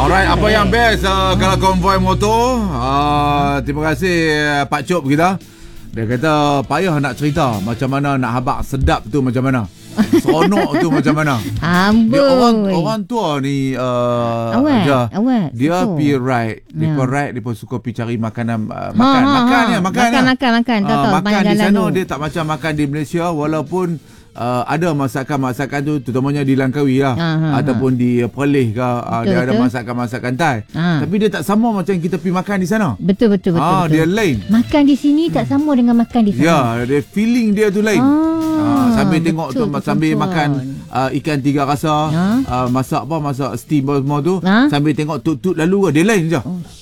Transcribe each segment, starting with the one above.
Alright, apa yang best kalau konvoi motor? Terima kasih Pak Cop kita. Dia kata payah nak cerita macam mana nak habaq sedap tu macam mana. Seronok tu macam mana. Dia orang tua ni awak dia suka. pi ride, depa ride, depa suka pi cari makanan makan makan di sana dia tak macam makan di Malaysia, walaupun ada masakan-masakan tu terutamanya di Langkawi lah, ataupun di Perlis ke, dia ada masakan-masakan Thai. Tapi dia tak sama macam kita pergi makan di sana. Betul. Dia lain. Makan di sini tak sama dengan makan di sana. Ya, dia feeling dia tu lain. Sambil tengok tu, sambil makan ikan tiga rasa, masak steam semua tu, sambil tengok tut-tut lalu dia lain je.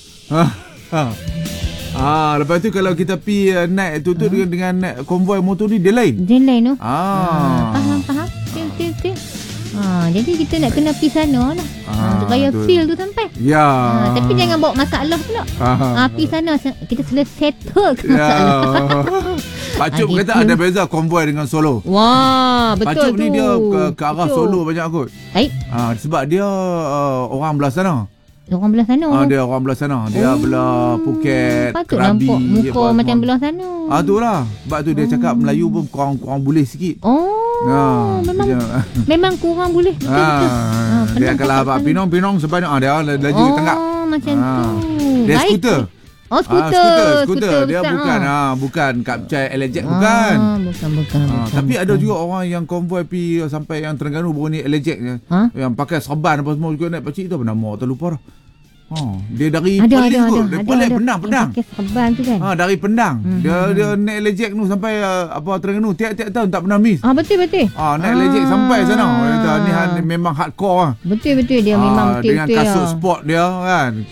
Lepas tu kalau kita pi naik tu dengan naik konvoi motor ni dia lain. Dia lain tu. Faham. Betul. Jadi kita nak kena pi sana lah. Supaya feel tu sampai. Ya. Tapi jangan bawa masalah pula. Pi sana kita settle ke masalah. Pak Cuk kata ada beza konvoi dengan solo. Wah, betul. Pak Cuk ni dia ke arah solo banyak kot. Baik. Sebab dia orang belah sana. Orang belah sana. Dia orang belah sana. Dia belah Phuket, patut Krabi. Nampak muka macam belah sana. Itulah. Sebab tu dia cakap Melayu pun kurang boleh sikit. Memang kurang boleh. Betul. Dia kalau abang pinong sebanyak dia laju tengah. Macam tu. Dia skuter. Skuter. Dia besar. bukan kapcai electric, bukan. Bukan. Tapi ada juga orang yang konvoi pi sampai yang Terengganu baru ni electric yang pakai serban apa semua juga naik pakcik tu apa nama tak lupa dah. Dia dari Perlis kot. Dia Perlis Pendang. Pakai serban tu kan. Dari Pendang. Dia naik electric tu sampai Terengganu tiap-tiap tahun tak pernah miss. Betul. Naik electric sampai sana. Dia kata ni memang hardcore. Betul dia memang betul-betul. Dengan kasut sport dia kan.